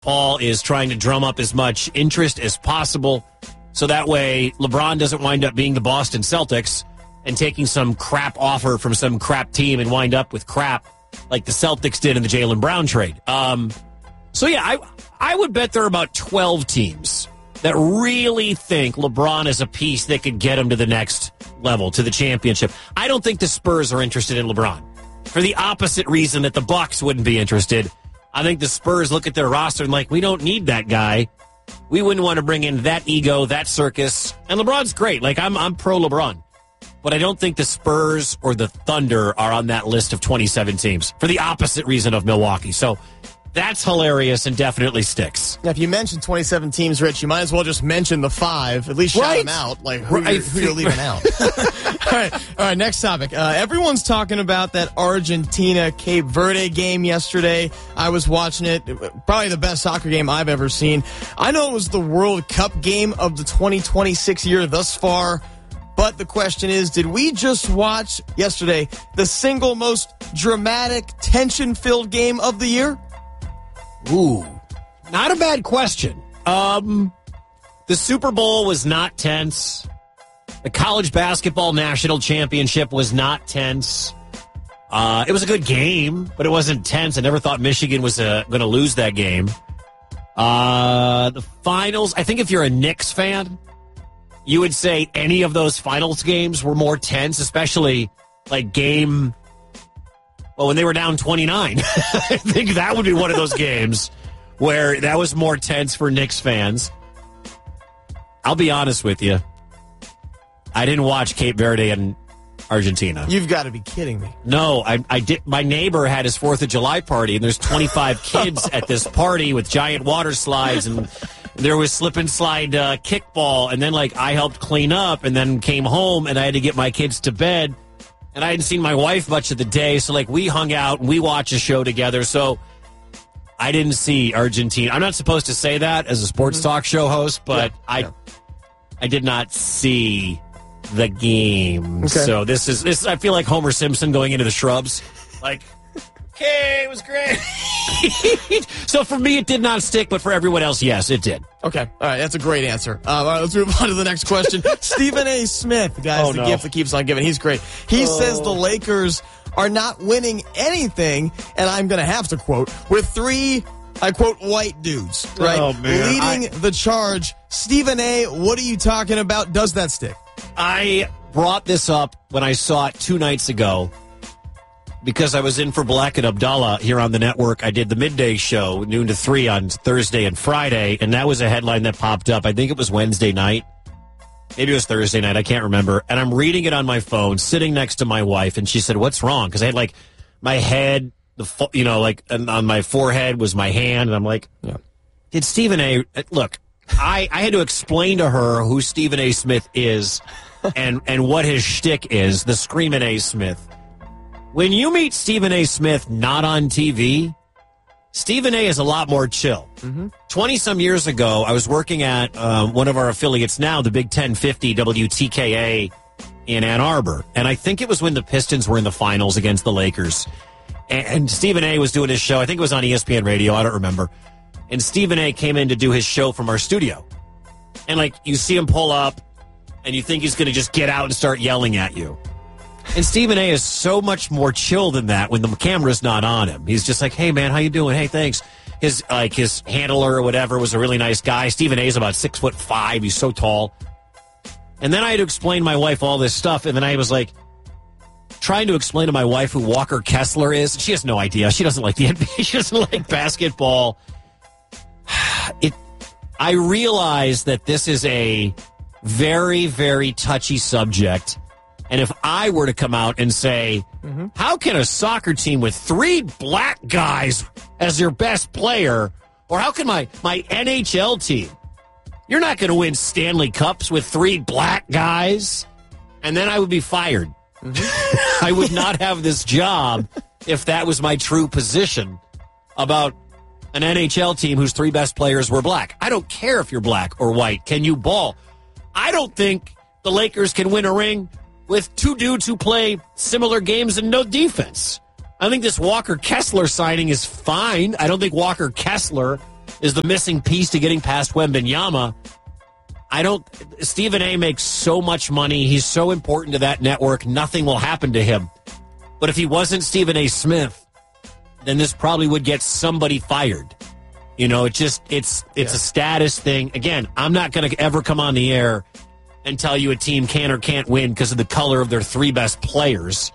Paul is trying to drum up as much interest as possible so that way LeBron doesn't wind up being the Boston Celtics and taking some crap offer from some crap team and wind up with crap like the Celtics did in the Jaylen Brown trade. I would bet there are about 12 teams that really think LeBron is a piece that could get him to the next level, to the championship. I don't think the Spurs are interested in LeBron for the opposite reason that the Bucks wouldn't be interested. I think the Spurs look at their roster and we don't need that guy. We wouldn't want to bring in that ego, that circus. And LeBron's great. I'm pro LeBron. But I don't think the Spurs or the Thunder are on that list of 27 teams for the opposite reason of Milwaukee. So that's hilarious and definitely sticks. Now, if you mention 27 teams, Rich, you might as well just mention the 5. At least shout them out. Who you're leaving out. All right, next topic. Everyone's talking about that Argentina-Cape Verde game yesterday. I was watching it. Probably the best soccer game I've ever seen. I know it was the World Cup game of the 2026 year thus far. But the question is, did we just watch yesterday the single most dramatic, tension-filled game of the year? Ooh, not a bad question. The Super Bowl was not tense. The college basketball national championship was not tense. It was a good game, but it wasn't tense. I never thought Michigan was going to lose that game. The finals, I think if you're a Knicks fan, you would say any of those finals games were more tense, especially when they were down 29. I think that would be one of those games where that was more tense for Knicks fans. I'll be honest with you. I didn't watch Cape Verde and Argentina. You've got to be kidding me. No, I did. My neighbor had his 4th of July party, and there's 25 kids at this party with giant water slides, and there was slip and slide kickball, and then I helped clean up, and then came home, and I had to get my kids to bed, and I hadn't seen my wife much of the day, so we hung out and we watched a show together. So I didn't see Argentina. I'm not supposed to say that as a sports talk show host, but I did not see the game. Okay. So this is. I feel like Homer Simpson going into the shrubs, okay, it was great. So for me, it did not stick, but for everyone else, yes, it did. Okay. All right. That's a great answer. All right, let's move on to the next question. Stephen A. Smith, guys, the gift that keeps on giving. He's great. He says the Lakers are not winning anything, and I'm going to have to quote, with 3, I quote, white dudes, right? Oh, man. Leading the charge. Stephen A., what are you talking about? Does that stick? I brought this up when I saw it 2 nights ago, because I was in for Black and Abdallah here on the network. I did the midday show, noon to 3 on Thursday and Friday, and that was a headline that popped up. I think it was Wednesday night. Maybe it was Thursday night. I can't remember. And I'm reading it on my phone, sitting next to my wife, and she said, "What's wrong?" Because I had, my head, and on my forehead was my hand, and I'm like, did Stephen A. Look, I had to explain to her who Stephen A. Smith is and what his shtick is, the Screamin' A. Smith. When you meet Stephen A. Smith not on TV, Stephen A. is a lot more chill. 20-some years ago, I was working at one of our affiliates now, the Big 1050 WTKA in Ann Arbor. And I think it was when the Pistons were in the finals against the Lakers. And Stephen A. was doing his show. I think it was on ESPN Radio. I don't remember. And Stephen A. came in to do his show from our studio. And, you see him pull up, and you think he's going to just get out and start yelling at you. And Stephen A. is so much more chill than that when the camera's not on him. He's just like, "Hey, man, how you doing? Hey, thanks." His handler or whatever was a really nice guy. Stephen A. is about 6'5". He's so tall. And then I had to explain to my wife all this stuff, and then I was trying to explain to my wife who Walker Kessler is. She has no idea. She doesn't like the NBA. She doesn't like basketball. I realize that this is a very, very touchy subject. And if I were to come out and say, how can a soccer team with 3 black guys as their best player, or how can my NHL team, you're not going to win Stanley Cups with 3 black guys? And then I would be fired. I would not have this job if that was my true position about an NHL team whose 3 best players were black. I don't care if you're black or white. Can you ball? I don't think the Lakers can win a ring with 2 dudes who play similar games and no defense. I think this Walker Kessler signing is fine. I don't think Walker Kessler is the missing piece to getting past Wembanyama. Stephen A. makes so much money. He's so important to that network. Nothing will happen to him. But if he wasn't Stephen A. Smith, then this probably would get somebody fired. It's a status thing. Again, I'm not going to ever come on the air and tell you a team can or can't win because of the color of their 3 best players.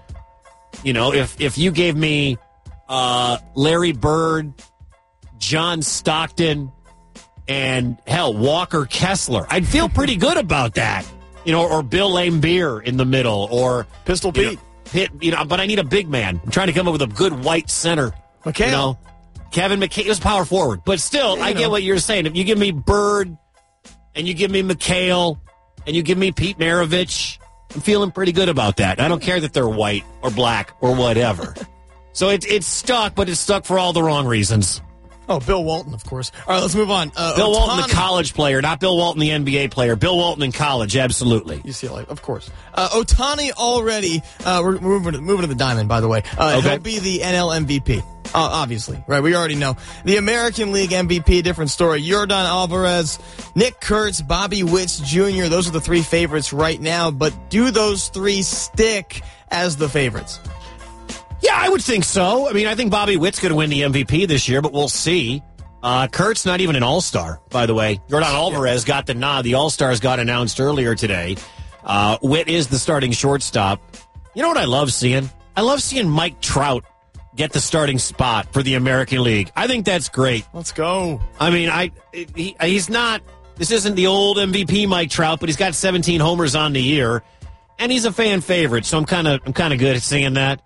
If you gave me Larry Bird, John Stockton, and Walker Kessler, I'd feel pretty good about that. Or Bill Laimbeer in the middle, or Pistol Pete. But I need a big man. I'm trying to come up with a good white center. McHale. Kevin McHale was power forward. But still, I get what you're saying. If you give me Bird, and you give me McHale, and you give me Pete Maravich, I'm feeling pretty good about that. I don't care that they're white or black or whatever. So it's stuck, but it's stuck for all the wrong reasons. Oh, Bill Walton, of course. All right, let's move on. Bill Walton, the college player, not Bill Walton, the NBA player. Bill Walton in college, absolutely. UCLA, of course. Ohtani already, we're moving to the diamond, by the way. He'll be the NL MVP, obviously. Right, we already know. The American League MVP, different story. Yordan Alvarez, Nick Kurtz, Bobby Witts Jr., those are the 3 favorites right now. But do those 3 stick as the favorites? Yeah, I would think so. I mean, I think Bobby Witt's going to win the MVP this year, but we'll see. Kurt's not even an all-star, by the way. Yordan Alvarez got the nod. The all-stars got announced earlier today. Witt is the starting shortstop. You know what I love seeing? I love seeing Mike Trout get the starting spot for the American League. I think that's great. Let's go. I mean, he's not, this isn't the old MVP Mike Trout, but he's got 17 homers on the year, and he's a fan favorite, so I'm kind of good at seeing that.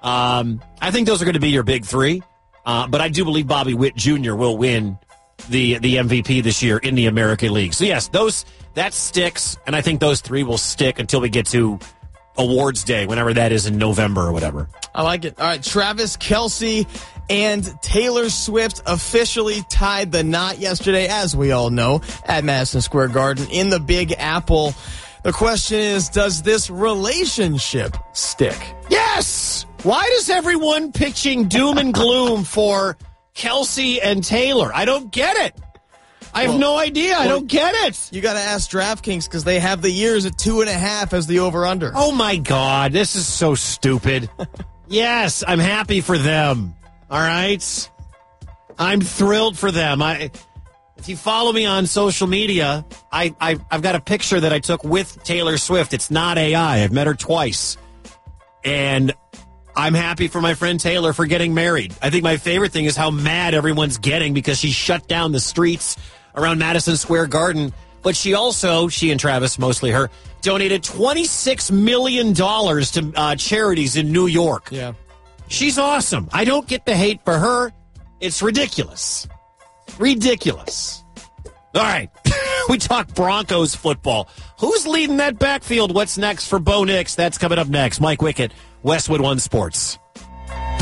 I think those are going to be your big 3, but I do believe Bobby Witt Jr. will win the MVP this year in the American League. So yes, that sticks, and I think those 3 will stick until we get to Awards Day, whenever that is in November or whatever. I like it. All right, Travis Kelce and Taylor Swift officially tied the knot yesterday, as we all know, at Madison Square Garden in the Big Apple. The question is, does this relationship stick? Yes! Why does everyone pitching doom and gloom for Kelce and Taylor? I don't get it. I have no idea. I don't get it. You got to ask DraftKings because they have the years at 2.5 as the over-under. Oh, my God. This is so stupid. Yes, I'm happy for them. All right? I'm thrilled for them. If you follow me on social media, I've got a picture that I took with Taylor Swift. It's not AI. I've met her twice. And I'm happy for my friend Taylor for getting married. I think my favorite thing is how mad everyone's getting because she shut down the streets around Madison Square Garden. But she and Travis, mostly her, donated $26 million to charities in New York. Yeah. She's awesome. I don't get the hate for her. It's ridiculous. Ridiculous. All right. We talk Broncos football. Who's leading that backfield? What's next for Bo Nix? That's coming up next. Mike Wickett, Westwood One Sports.